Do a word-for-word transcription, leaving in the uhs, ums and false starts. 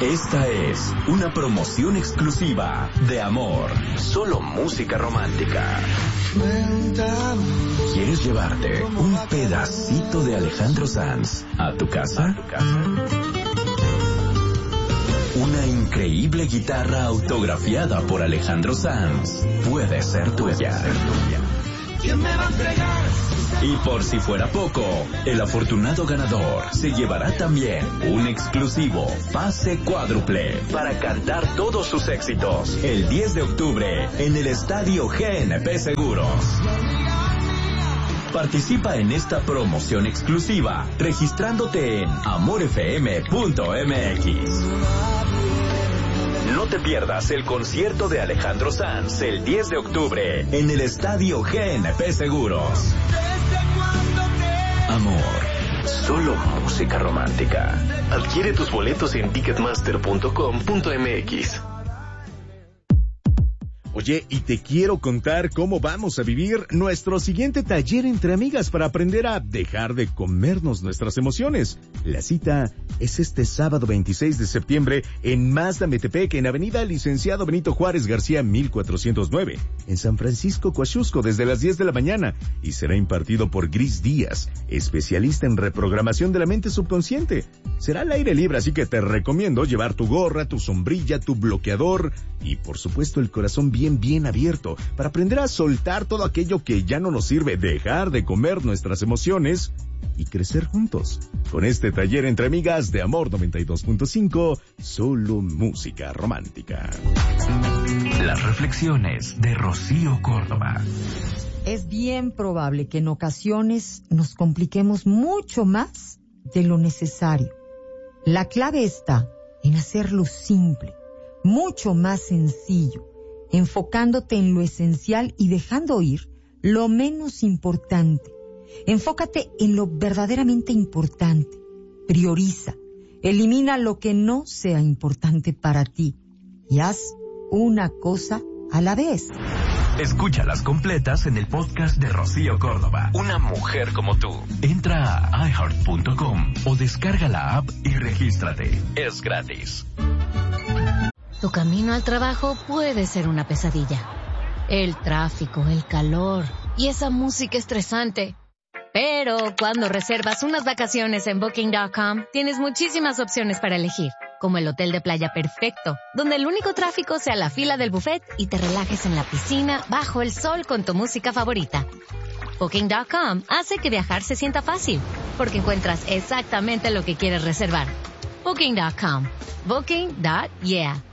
Esta es una promoción exclusiva de Amor. Solo música romántica. ¿Quieres llevarte un pedacito de Alejandro Sanz a tu casa? Una increíble guitarra autografiada por Alejandro Sanz puede ser tuya. ¿Quién me va a entregar? Y por si fuera poco, el afortunado ganador se llevará también un exclusivo pase cuádruple para cantar todos sus éxitos el diez de octubre en el Estadio G N P Seguros. Participa en esta promoción exclusiva registrándote en amor f m punto m x. No te pierdas el concierto de Alejandro Sanz el diez de octubre en el Estadio G N P Seguros. Amor, solo música romántica. Adquiere tus boletos en ticketmaster punto com punto m x. Oye, y te quiero contar cómo vamos a vivir nuestro siguiente taller entre amigas para aprender a dejar de comernos nuestras emociones. La cita es este sábado veintiséis de septiembre en Mazda Metepec, en Avenida Licenciado Benito Juárez García mil cuatrocientos nueve, en San Francisco, Coaxusco, desde las diez de la mañana, y será impartido por Gris Díaz, especialista en reprogramación de la mente subconsciente. Será al aire libre, así que te recomiendo llevar tu gorra, tu sombrilla, tu bloqueador y, por supuesto, el corazón bien bien, bien abierto para aprender a soltar todo aquello que ya no nos sirve, dejar de comer nuestras emociones y crecer juntos. Con este taller entre amigas de Amor noventa y dos punto cinco, solo música romántica. Las reflexiones de Rocío Córdoba. Es bien probable que en ocasiones nos compliquemos mucho más de lo necesario. La clave está en hacerlo simple, mucho más sencillo, enfocándote en lo esencial y dejando ir lo menos importante. Enfócate en lo verdaderamente importante. Prioriza. Elimina lo que no sea importante para ti. Y haz una cosa a la vez. Escúchalas completas en el podcast de Rocío Córdoba. Una mujer como tú. Entra a i heart punto com o descarga la app y regístrate. Es gratis. Tu camino al trabajo puede ser una pesadilla. El tráfico, el calor y esa música estresante. Pero cuando reservas unas vacaciones en booking punto com, tienes muchísimas opciones para elegir, como el hotel de playa perfecto, donde el único tráfico sea la fila del buffet y te relajes en la piscina bajo el sol con tu música favorita. booking punto com hace que viajar se sienta fácil, porque encuentras exactamente lo que quieres reservar. booking punto com. Booking. Yeah.